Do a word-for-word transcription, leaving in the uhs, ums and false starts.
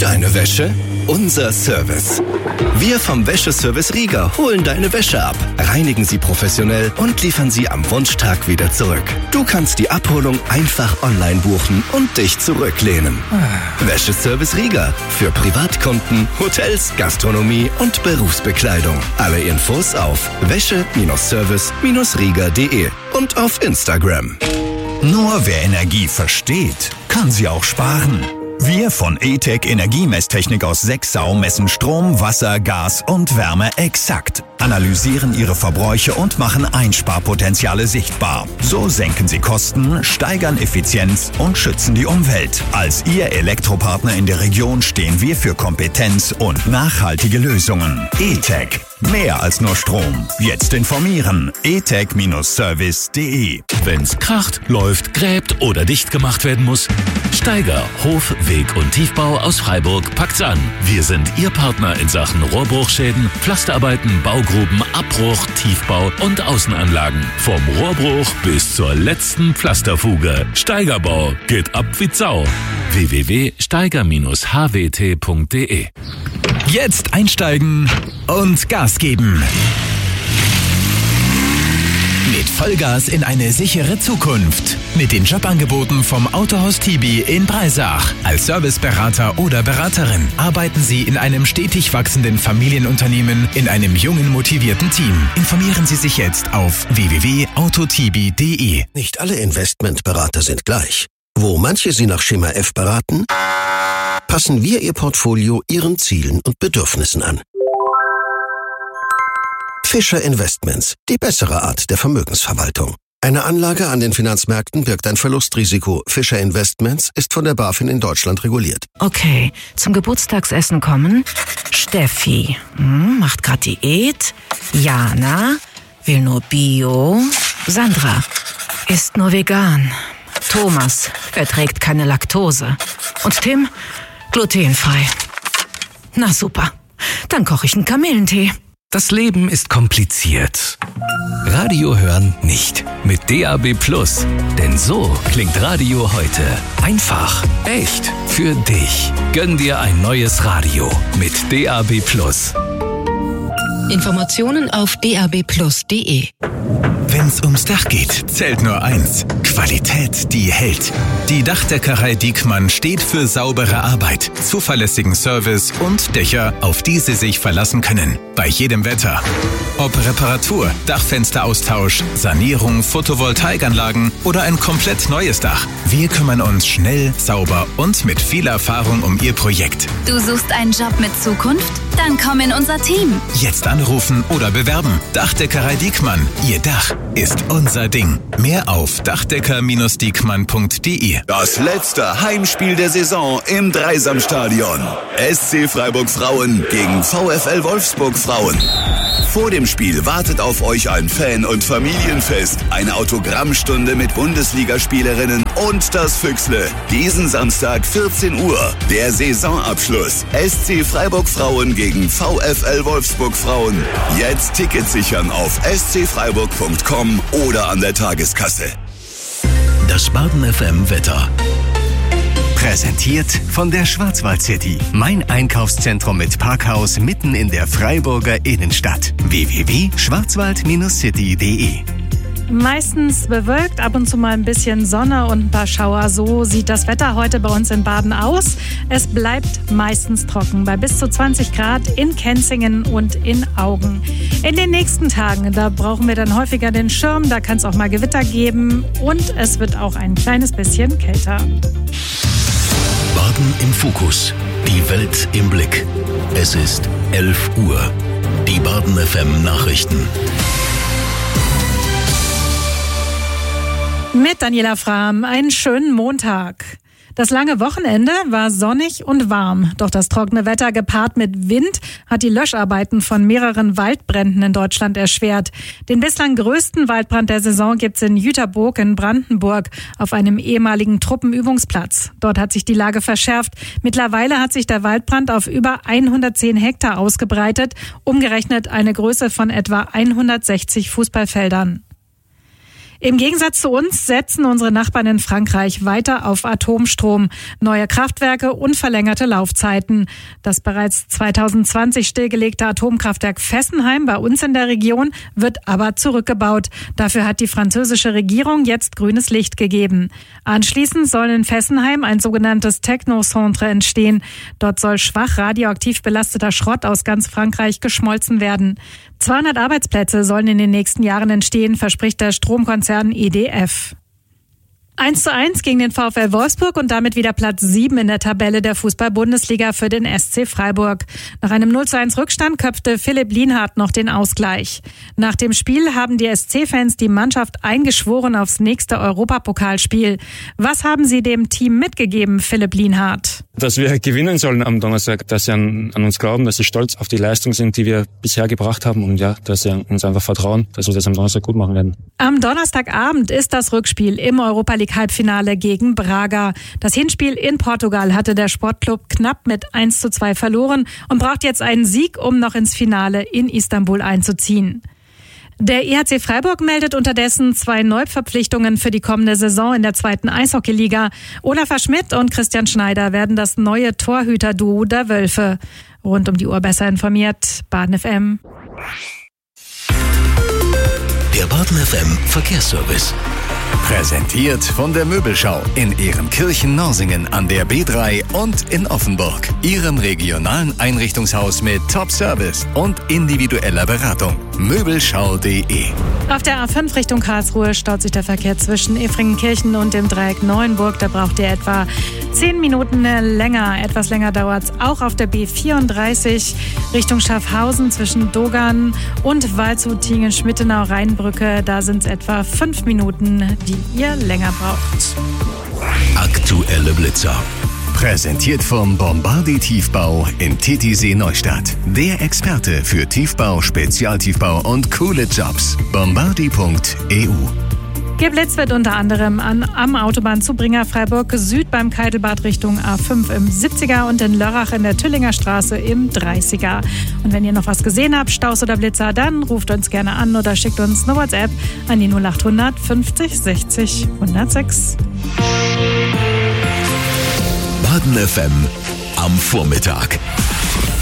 Deine Wäsche? Unser Service. Wir vom Wäscheservice Rieger holen deine Wäsche ab, reinigen sie professionell und liefern sie am Wunschtag wieder zurück. Du kannst die Abholung einfach online buchen und dich zurücklehnen. Wäscheservice Rieger. Für Privatkunden, Hotels, Gastronomie und Berufsbekleidung. Alle Infos auf wäsche-service rieger punkt de und auf Instagram. Nur wer Energie versteht, kann sie auch sparen. Wir von E-Tech Energiemesstechnik aus Sexau messen Strom, Wasser, Gas und Wärme exakt, analysieren ihre Verbräuche und machen Einsparpotenziale sichtbar. So senken sie Kosten, steigern Effizienz und schützen die Umwelt. Als Ihr Elektropartner in der Region stehen wir für Kompetenz und nachhaltige Lösungen. E-Tech. Mehr als nur Strom. Jetzt informieren. e tech Service punkt de. Wenn's kracht, läuft, gräbt oder dicht gemacht werden muss, Steiger Hof, Weg und Tiefbau aus Freiburg packt's an. Wir sind Ihr Partner in Sachen Rohrbruchschäden, Pflasterarbeiten, Baugruben, Abbruch, Tiefbau und Außenanlagen. Vom Rohrbruch bis zur letzten Pflasterfuge. Steigerbau geht ab wie Sau. w w w punkt steiger h w t punkt de. Jetzt einsteigen und Gas geben. Mit Vollgas in eine sichere Zukunft. Mit den Jobangeboten vom Autohaus Tibi in Breisach. Als Serviceberater oder Beraterin arbeiten Sie in einem stetig wachsenden Familienunternehmen in einem jungen, motivierten Team. Informieren Sie sich jetzt auf w w w punkt autotibi punkt de. Nicht alle Investmentberater sind gleich. Wo manche Sie nach Schema F beraten, passen wir Ihr Portfolio Ihren Zielen und Bedürfnissen an. Fischer Investments, die bessere Art der Vermögensverwaltung. Eine Anlage an den Finanzmärkten birgt ein Verlustrisiko. Fischer Investments ist von der BaFin in Deutschland reguliert. Okay, zum Geburtstagsessen kommen Steffi, hm, macht grad Diät, Jana, will nur Bio, Sandra, isst nur vegan, Thomas verträgt keine Laktose und Tim glutenfrei. Na super, dann koche ich einen Kamillentee. Das Leben ist kompliziert. Radio hören nicht. Mit D A B Plus. Denn so klingt Radio heute. Einfach, echt, für dich. Gönn dir ein neues Radio mit D A B Plus. Informationen auf d a b plus punkt de. Wenn's ums Dach geht, zählt nur eins. Qualität, die hält. Die Dachdeckerei Diekmann steht für saubere Arbeit, zuverlässigen Service und Dächer, auf die Sie sich verlassen können. Bei jedem Wetter. Ob Reparatur, Dachfensteraustausch, Sanierung, Photovoltaikanlagen oder ein komplett neues Dach. Wir kümmern uns schnell, sauber und mit viel Erfahrung um Ihr Projekt. Du suchst einen Job mit Zukunft? Dann komm in unser Team. Jetzt anrufen oder bewerben. Dachdeckerei Diekmann. Ihr Dach ist unser Ding. Mehr auf dachdecker Bindestrich diekmann punkt de. Das letzte Heimspiel der Saison im Dreisamstadion. S C Freiburg Frauen gegen VfL Wolfsburg Frauen. Vor dem Spiel wartet auf euch ein Fan- und Familienfest, eine Autogrammstunde mit Bundesligaspielerinnen und das Füchsle. Diesen Samstag vierzehn Uhr, der Saisonabschluss. S C Freiburg Frauen gegen VfL Wolfsburg Frauen. Jetzt Tickets sichern auf s c freiburg punkt com oder an der Tageskasse. Das Baden F M Wetter. Präsentiert von der Schwarzwald City. Mein Einkaufszentrum mit Parkhaus mitten in der Freiburger Innenstadt. w w w punkt schwarzwald city punkt de. Meistens bewölkt, ab und zu mal ein bisschen Sonne und ein paar Schauer. So sieht das Wetter heute bei uns in Baden aus. Es bleibt meistens trocken, bei bis zu zwanzig Grad in Kenzingen und in Augen. In den nächsten Tagen, da brauchen wir dann häufiger den Schirm, da kann es auch mal Gewitter geben und es wird auch ein kleines bisschen kälter. Baden im Fokus. Die Welt im Blick. Es ist elf Uhr. Die Baden F M Nachrichten. Mit Daniela Frahm, einen schönen Montag. Das lange Wochenende war sonnig und warm. Doch das trockene Wetter gepaart mit Wind hat die Löscharbeiten von mehreren Waldbränden in Deutschland erschwert. Den bislang größten Waldbrand der Saison gibt's in Jüterbock in Brandenburg auf einem ehemaligen Truppenübungsplatz. Dort hat sich die Lage verschärft. Mittlerweile hat sich der Waldbrand auf über hundertzehn Hektar ausgebreitet, umgerechnet eine Größe von etwa hundertsechzig Fußballfeldern. Im Gegensatz zu uns setzen unsere Nachbarn in Frankreich weiter auf Atomstrom, neue Kraftwerke und verlängerte Laufzeiten. Das bereits zweitausendzwanzig stillgelegte Atomkraftwerk Fessenheim bei uns in der Region wird aber zurückgebaut. Dafür hat die französische Regierung jetzt grünes Licht gegeben. Anschließend soll in Fessenheim ein sogenanntes Technocentre entstehen. Dort soll schwach radioaktiv belasteter Schrott aus ganz Frankreich geschmolzen werden. zweihundert Arbeitsplätze sollen in den nächsten Jahren entstehen, verspricht der Stromkonzern E D F. eins zu eins gegen den VfL Wolfsburg und damit wieder Platz sieben in der Tabelle der Fußball-Bundesliga für den S C Freiburg. Nach einem null zu eins Rückstand köpfte Philipp Lienhardt noch den Ausgleich. Nach dem Spiel haben die S C-Fans die Mannschaft eingeschworen aufs nächste Europapokalspiel. Was haben sie dem Team mitgegeben, Philipp Lienhardt? Dass wir gewinnen sollen am Donnerstag, dass sie an, an uns glauben, dass sie stolz auf die Leistung sind, die wir bisher gebracht haben und ja, dass sie uns einfach vertrauen, dass wir das am Donnerstag gut machen werden. Am Donnerstagabend ist das Rückspiel im Europa League Halbfinale gegen Braga. Das Hinspiel in Portugal hatte der Sportclub knapp mit eins zu zwei verloren und braucht jetzt einen Sieg, um noch ins Finale in Istanbul einzuziehen. Der E H C Freiburg meldet unterdessen zwei Neuverpflichtungen für die kommende Saison in der zweiten Eishockeyliga. Olaf Schmidt und Christian Schneider werden das neue Torhüter-Duo der Wölfe. Rund um die Uhr besser informiert, Baden F M. Der Baden F M Verkehrsservice. Präsentiert von der Möbelschau in Ehrenkirchen-Norsingen an der B drei und in Offenburg. Ihrem regionalen Einrichtungshaus mit Top-Service und individueller Beratung. Möbelschau punkt de. Auf der A fünf Richtung Karlsruhe staut sich der Verkehr zwischen Efringenkirchen und dem Dreieck Neuenburg. Da braucht ihr etwa zehn Minuten länger. Etwas länger dauert es auch auf der B vierunddreißig Richtung Schaffhausen zwischen Dogan und Waldshut-Tingen-Schmittenau-Rheinbrücke. Da sind es etwa fünf Minuten, die ihr länger braucht. Aktuelle Blitzer. Präsentiert vom Bombardi Tiefbau in Titisee Neustadt. Der Experte für Tiefbau, Spezialtiefbau und coole Jobs. bombardi punkt e u. Geblitzt wird unter anderem an, am Autobahnzubringer Freiburg Süd beim Keitelbad Richtung A fünf im siebziger und in Lörrach in der Tüllinger Straße im dreißiger. Und wenn ihr noch was gesehen habt, Staus oder Blitzer, dann ruft uns gerne an oder schickt uns eine WhatsApp an die null achthundert fünfzig sechzig hundertsechs. Baden F M am Vormittag.